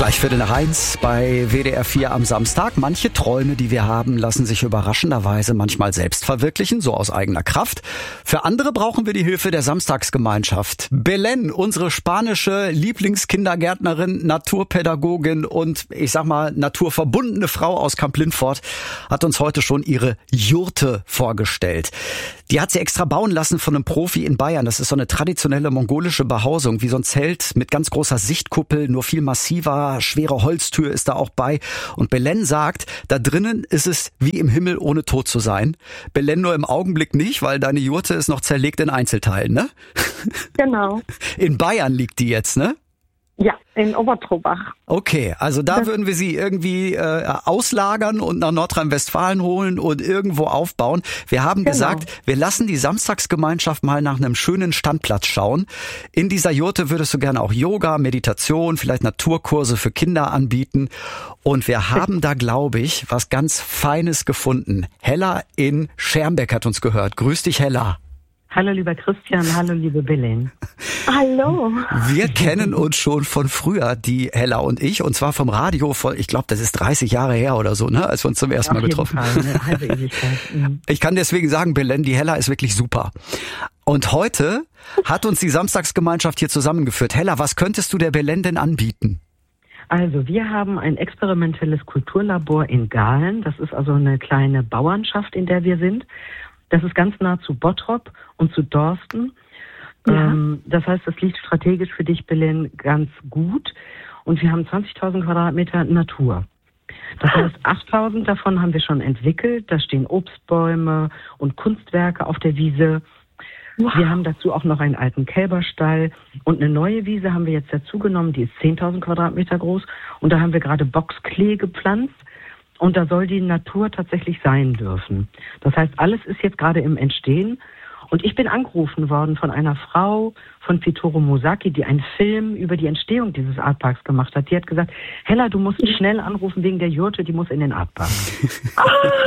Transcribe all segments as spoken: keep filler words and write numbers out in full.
Gleich Viertel nach eins bei W D R vier am Samstag. Manche Träume, die wir haben, lassen sich überraschenderweise manchmal selbst verwirklichen, so aus eigener Kraft. Für andere brauchen wir die Hilfe der Samstagsgemeinschaft. Belen, unsere spanische Lieblingskindergärtnerin, Naturpädagogin und ich sag mal naturverbundene Frau aus Kamp-Lintfort, hat uns heute schon ihre Jurte vorgestellt. Die hat sie extra bauen lassen von einem Profi in Bayern. Das ist so eine traditionelle mongolische Behausung, wie so ein Zelt mit ganz großer Sichtkuppel, nur viel massiver, schwere Holztür ist da auch bei. Und Belen sagt, da drinnen ist es wie im Himmel, ohne tot zu sein. Belen, nur im Augenblick nicht, weil deine Jurte ist noch zerlegt in Einzelteilen, ne? Genau. In Bayern liegt die jetzt, ne? Ja, in Obertrobach. Okay, also da würden wir sie irgendwie äh, auslagern und nach Nordrhein-Westfalen holen und irgendwo aufbauen. Wir haben genau. gesagt, wir lassen die Samstagsgemeinschaft mal nach einem schönen Standplatz schauen. In dieser Jurte würdest du gerne auch Yoga, Meditation, vielleicht Naturkurse für Kinder anbieten. Und wir haben da, glaube ich, was ganz Feines gefunden. Hella in Schermbeck hat uns gehört. Grüß dich, Hella. Hallo lieber Christian, hallo liebe Belen. Hallo. Wir kennen uns schon von früher, die Hella und ich, und zwar vom Radio, von, ich glaube, das ist dreißig Jahre her oder so, ne, als wir uns zum ersten Mal getroffen haben. Eine halbe Ewigkeit. Mhm. Ich kann deswegen sagen, Belen, die Hella ist wirklich super. Und heute hat uns die Samstagsgemeinschaft hier zusammengeführt. Hella, was könntest du der Belen denn anbieten? Also wir haben ein experimentelles Kulturlabor in Gahlen. Das ist also eine kleine Bauernschaft, in der wir sind. Das ist ganz nah zu Bottrop und zu Dorsten. Ja. Ähm, das heißt, das liegt strategisch für dich, Belen, ganz gut. Und wir haben zwanzigtausend Quadratmeter Natur. Das heißt, achttausend davon haben wir schon entwickelt. Da stehen Obstbäume und Kunstwerke auf der Wiese. Wow. Wir haben dazu auch noch einen alten Kälberstall. Und eine neue Wiese haben wir jetzt dazugenommen. Die ist zehntausend Quadratmeter groß. Und da haben wir gerade Boxklee gepflanzt. Und da soll die Natur tatsächlich sein dürfen. Das heißt, alles ist jetzt gerade im Entstehen. Und ich bin angerufen worden von einer Frau von Fitoro Mosaki, die einen Film über die Entstehung dieses Artparks gemacht hat. Die hat gesagt, Hella, du musst schnell anrufen wegen der Jurte, die muss in den Artpark. Ah,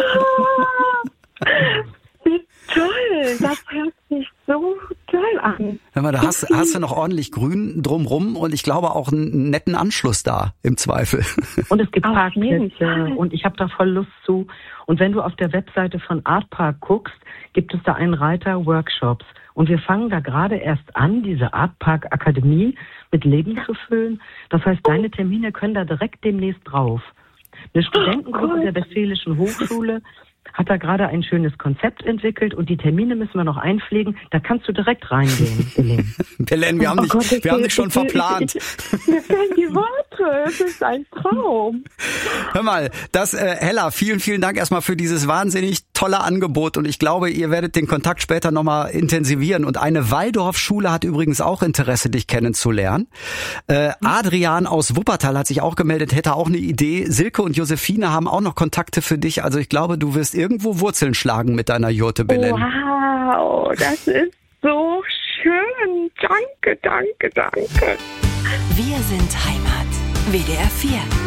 wie toll, das hört sich so toll an. Hör mal, da hast, hast du noch ordentlich Grün drumrum und ich glaube auch einen netten Anschluss da im Zweifel. Und es gibt Parkplätze und ich habe da voll Lust zu. Und wenn du auf der Webseite von Artpark guckst, gibt es da einen Reiter Workshops. Und wir fangen da gerade erst an, diese Artpark Akademie mit Leben zu füllen. Das heißt, deine Termine können da direkt demnächst drauf. Eine Studentengruppe der Westfälischen Hochschule hat da gerade ein schönes Konzept entwickelt und die Termine müssen wir noch einpflegen. Da kannst du direkt reingehen, Belen. Belen, wir haben dich, oh Gott, wir haben dich schon verplant. Mir fehlen die Worte. Es ist ein Traum. Hör mal, das, äh, Hella, vielen, vielen Dank erstmal für dieses wahnsinnig tolle Angebot und ich glaube, ihr werdet den Kontakt später nochmal intensivieren. Und eine Waldorfschule hat übrigens auch Interesse, dich kennenzulernen. Äh, Adrian aus Wuppertal hat sich auch gemeldet, hätte auch eine Idee. Silke und Josephine haben auch noch Kontakte für dich. Also ich glaube, du wirst irgendwo Wurzeln schlagen mit deiner Jurte, Belen. Wow, das ist so schön. Danke, danke, danke. Wir sind Heimat. W D R vier.